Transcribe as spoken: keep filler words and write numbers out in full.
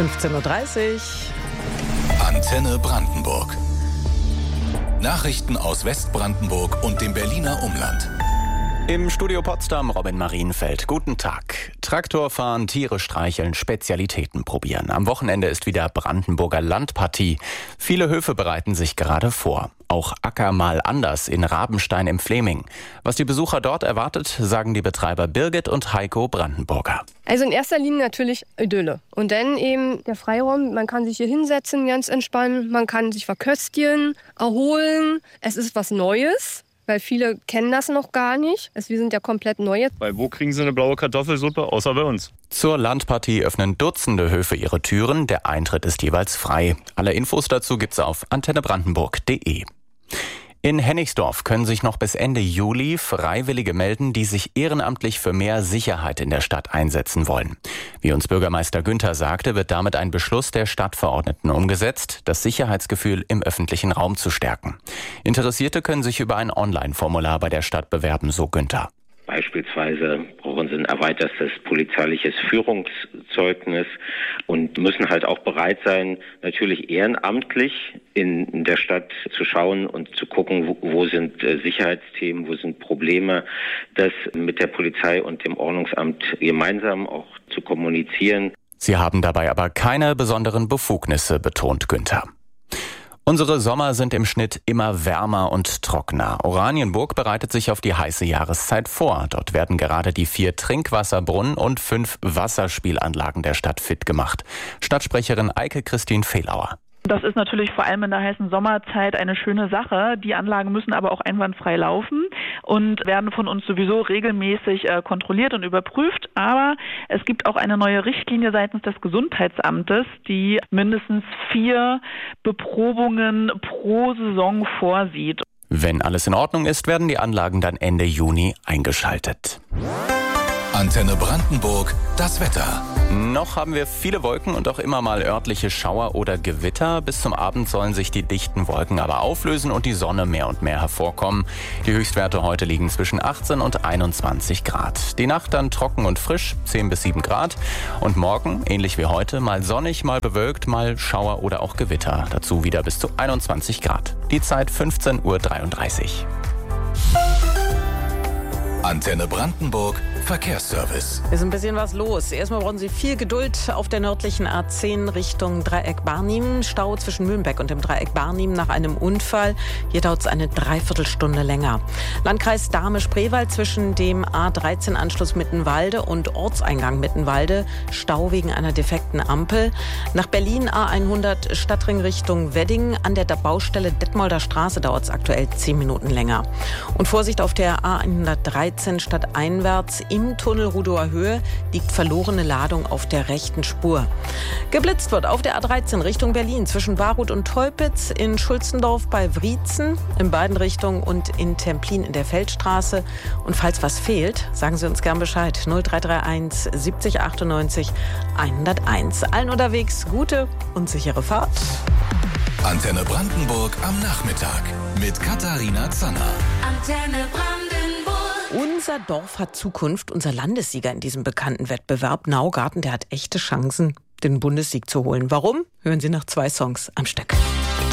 fünfzehn Uhr dreißig. Antenne Brandenburg. Nachrichten aus Westbrandenburg und dem Berliner Umland. Im Studio Potsdam Robin Marienfeld. Guten Tag. Traktor fahren, Tiere streicheln, Spezialitäten probieren. Am Wochenende ist wieder Brandenburger Landpartie. Viele Höfe bereiten sich gerade vor. Auch Acker mal anders in Rabenstein im Fleming. Was die Besucher dort erwartet, sagen die Betreiber Birgit und Heiko Brandenburger. Also in erster Linie natürlich Idylle. Und dann eben der Freiraum. Man kann sich hier hinsetzen, ganz entspannen. Man kann sich verköstigen, erholen. Es ist was Neues. Weil viele kennen das noch gar nicht. Wir sind ja komplett neu. Weil wo kriegen sie eine blaue Kartoffelsuppe, außer bei uns? Zur Landpartie öffnen Dutzende Höfe ihre Türen. Der Eintritt ist jeweils frei. Alle Infos dazu gibt's auf antenne brandenburg punkt de. In Hennigsdorf können sich noch bis Ende Juli Freiwillige melden, die sich ehrenamtlich für mehr Sicherheit in der Stadt einsetzen wollen. Wie uns Bürgermeister Günther sagte, wird damit ein Beschluss der Stadtverordneten umgesetzt, das Sicherheitsgefühl im öffentlichen Raum zu stärken. Interessierte können sich über ein Online-Formular bei der Stadt bewerben, so Günther. Beispielsweise brauchen sie ein erweitertes polizeiliches Führungszeugnis und müssen halt auch bereit sein, natürlich ehrenamtlich in der Stadt zu schauen und zu gucken, wo, wo sind äh, Sicherheitsthemen, wo sind Probleme, das mit der Polizei und dem Ordnungsamt gemeinsam auch zu kommunizieren. Sie haben dabei aber keine besonderen Befugnisse, betont Günther. Unsere Sommer sind im Schnitt immer wärmer und trockener. Oranienburg bereitet sich auf die heiße Jahreszeit vor. Dort werden gerade die vier Trinkwasserbrunnen und fünf Wasserspielanlagen der Stadt fit gemacht. Stadtsprecherin Eike Christine Fehlauer. Das ist natürlich vor allem in der heißen Sommerzeit eine schöne Sache. Die Anlagen müssen aber auch einwandfrei laufen und werden von uns sowieso regelmäßig äh, kontrolliert und überprüft. Aber es gibt auch eine neue Richtlinie seitens des Gesundheitsamtes, die mindestens vier Beprobungen pro Saison vorsieht. Wenn alles in Ordnung ist, werden die Anlagen dann Ende Juni eingeschaltet. Antenne Brandenburg, das Wetter. Noch haben wir viele Wolken und auch immer mal örtliche Schauer oder Gewitter. Bis zum Abend sollen sich die dichten Wolken aber auflösen und die Sonne mehr und mehr hervorkommen. Die Höchstwerte heute liegen zwischen achtzehn und einundzwanzig Grad. Die Nacht dann trocken und frisch, zehn bis sieben Grad. Und morgen, ähnlich wie heute, mal sonnig, mal bewölkt, mal Schauer oder auch Gewitter. Dazu wieder bis zu einundzwanzig Grad. Die Zeit fünfzehn Uhr dreiunddreißig. Antenne Brandenburg, Verkehrsservice. Ist ein bisschen was los. Erstmal brauchen Sie viel Geduld auf der nördlichen A zehn Richtung Dreieck Barnim. Stau zwischen Mühlenbeck und dem Dreieck Barnim nach einem Unfall. Hier dauert es eine Dreiviertelstunde länger. Landkreis Dahme-Spreewald zwischen dem A dreizehn Anschluss Mittenwalde und Ortseingang Mittenwalde. Stau wegen einer defekten Ampel. Nach Berlin A hundert Stadtring Richtung Wedding. An der Baustelle Detmolder Straße dauert es aktuell zehn Minuten länger. Und Vorsicht auf der A hundertdreizehn stadteinwärts im Tunnel Rudower Höhe liegt verlorene Ladung auf der rechten Spur. Geblitzt wird auf der A dreizehn Richtung Berlin zwischen Baruth und Teupitz, in Schulzendorf bei Wriezen, in beiden Richtungen und in Templin in der Feldstraße. Und falls was fehlt, sagen Sie uns gern Bescheid. null drei drei eins siebzig achtundneunzig hunderteins. Allen unterwegs gute und sichere Fahrt. Antenne Brandenburg am Nachmittag mit Katharina Zanner. Antenne Brandenburg. Unser Dorf hat Zukunft. Unser Landessieger in diesem bekannten Wettbewerb, Naugarten, der hat echte Chancen, den Bundessieg zu holen. Warum? Hören Sie nach zwei Songs am Stück.